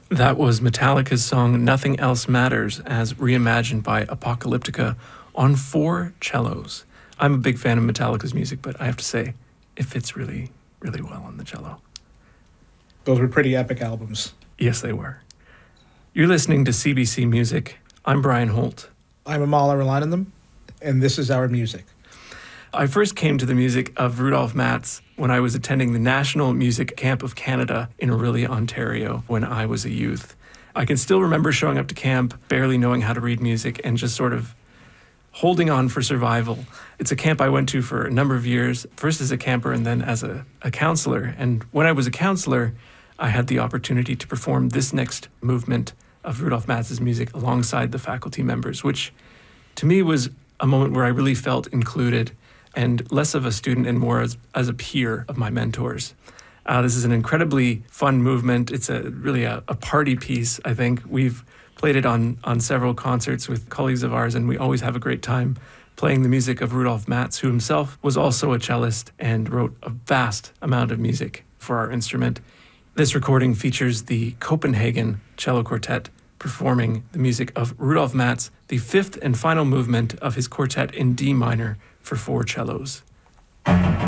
That was Metallica's song Nothing Else Matters, as reimagined by Apocalyptica on 4 cellos. I'm a big fan of Metallica's music, but I have to say, it fits really, really well on the cello. Those were pretty epic albums. Yes, they were. You're listening to CBC Music. I'm Brian Holt. I'm Amal Arulanandam, and this is our music. I first came to the music of Rudolf Matz when I was attending the National Music Camp of Canada in Orillia, Ontario, when I was a youth. I can still remember showing up to camp, barely knowing how to read music, and just sort of holding on for survival. It's a camp I went to for a number of years, first as a camper and then as a counselor. And when I was a counselor, I had the opportunity to perform this next movement of Rudolf Matz's music alongside the faculty members, which to me was a moment where I really felt included and less of a student and more as a peer of my mentors. This is an incredibly fun movement. It's really a party piece, I think. We've played it on several concerts with colleagues of ours, and we always have a great time playing the music of Rudolf Matz, who himself was also a cellist and wrote a vast amount of music for our instrument. This recording features the Copenhagen Cello Quartet performing the music of Rudolf Matz, the 5th and final movement of his quartet in D minor for 4 cellos.